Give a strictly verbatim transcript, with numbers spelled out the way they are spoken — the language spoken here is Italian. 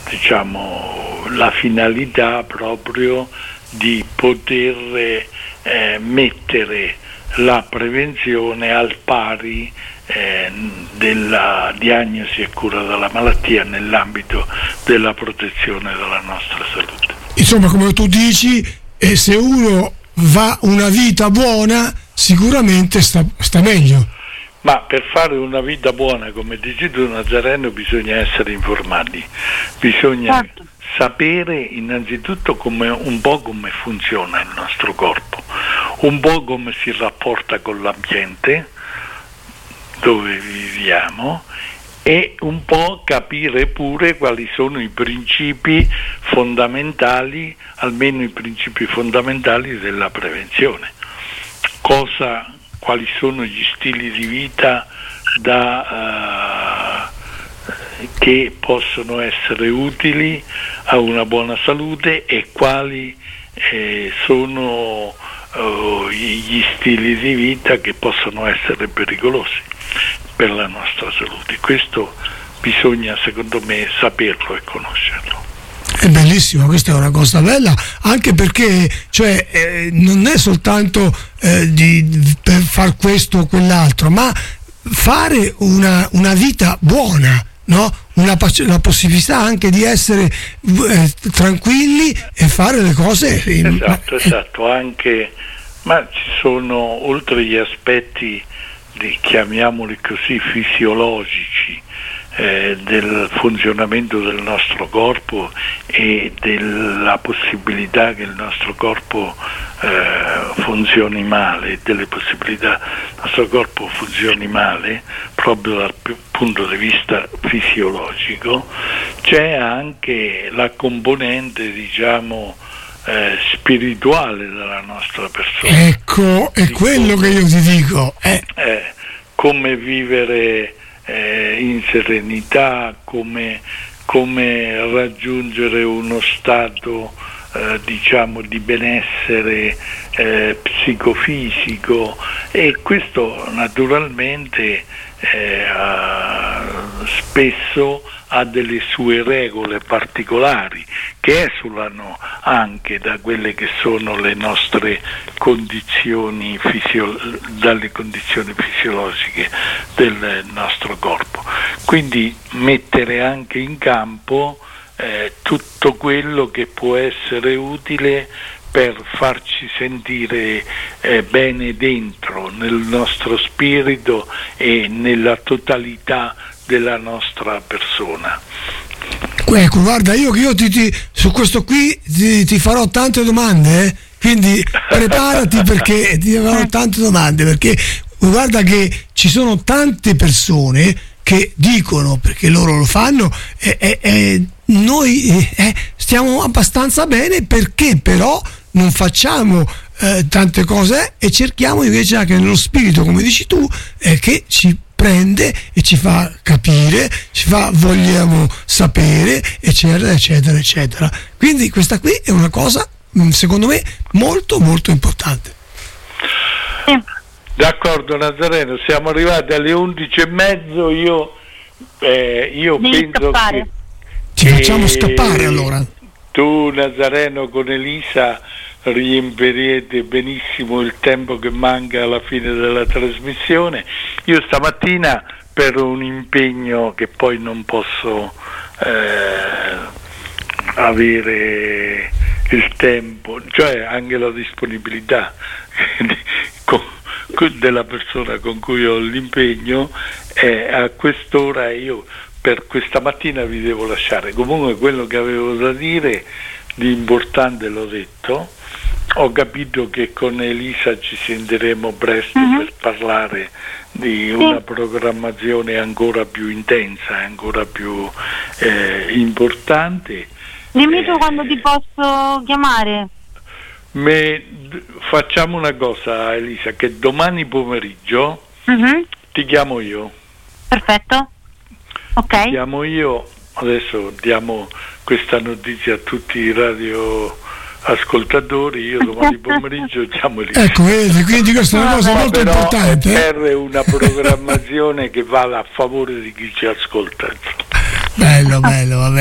diciamo, la finalità proprio di poter eh, mettere la prevenzione al pari eh, della diagnosi e cura della malattia nell'ambito della protezione della nostra salute. Insomma, come tu dici, eh, se uno va una vita buona sicuramente sta, sta meglio. Ma per fare una vita buona, come dici tu, Nazareno, bisogna essere informati, bisogna certo. sapere innanzitutto come, un po' come funziona il nostro corpo, un po' come si rapporta con l'ambiente dove viviamo e un po' capire pure quali sono i principi fondamentali, almeno i principi fondamentali della prevenzione. Cosa quali sono gli stili di vita da, uh, che possono essere utili a una buona salute e quali eh, sono uh, gli stili di vita che possono essere pericolosi per la nostra salute. Questo bisogna, secondo me, saperlo e conoscerlo. È bellissimo, questa è una cosa bella, anche perché cioè, eh, non è soltanto eh, di, per far questo o quell'altro, ma fare una, una vita buona, no? Una, la possibilità anche di essere eh, tranquilli e fare le cose. Esatto, esatto, anche, ma ci sono, oltre gli aspetti, di, chiamiamoli così, fisiologici, Eh, del funzionamento del nostro corpo e della possibilità che il nostro corpo eh, funzioni male, delle possibilità che il nostro corpo funzioni male proprio dal p- punto di vista fisiologico, c'è anche la componente, diciamo, eh, spirituale della nostra persona. Ecco, è quello come, che io ti dico. Eh. Eh, come vivere Eh, in serenità, come, come raggiungere uno stato eh, diciamo di benessere eh, psicofisico, e questo naturalmente eh, spesso ha delle sue regole particolari che esulano anche da quelle che sono le nostre condizioni fisio- dalle condizioni fisiologiche del nostro corpo. Quindi mettere anche in campo eh, tutto quello che può essere utile per farci sentire eh, bene dentro, nel nostro spirito e nella totalità della nostra persona. Ecco, guarda, io, io ti, ti, su questo qui ti, ti farò tante domande, eh? Quindi preparati perché ti farò tante domande, perché guarda che ci sono tante persone che dicono, perché loro lo fanno, eh, eh, eh, noi eh, stiamo abbastanza bene, perché però non facciamo eh, tante cose e cerchiamo invece anche nello spirito, come dici tu, eh, che ci prende e ci fa capire, ci fa vogliamo sapere, eccetera, eccetera, eccetera. Quindi questa qui è una cosa, secondo me, molto, molto importante. D'accordo, Nazareno, siamo arrivati alle undici e mezzo, io, eh, io penso scappare. che... Ci facciamo scappare allora. Tu, Nazareno, con Elisa riempirete benissimo il tempo che manca alla fine della trasmissione. Io stamattina, per un impegno che poi non posso eh, avere il tempo, cioè anche la disponibilità della persona con cui ho l'impegno, eh, a quest'ora io per questa mattina vi devo lasciare. Comunque quello che avevo da dire di importante l'ho detto. Ho capito che con Elisa ci sentiremo presto uh-huh. per parlare di sì. una programmazione ancora più intensa, ancora più eh, importante. Dimmi tu eh, quando ti posso chiamare. Me, facciamo una cosa, Elisa, che domani pomeriggio uh-huh. ti chiamo io. Perfetto. Ok. Ti chiamo io, adesso diamo questa notizia a tutti i radio ascoltatori, io domani pomeriggio chiamo Elisa. Ecco, vedi, quindi questa è una cosa molto però importante. È per una programmazione che vada a favore di chi ci ascolta. Bello, bello, vabbè.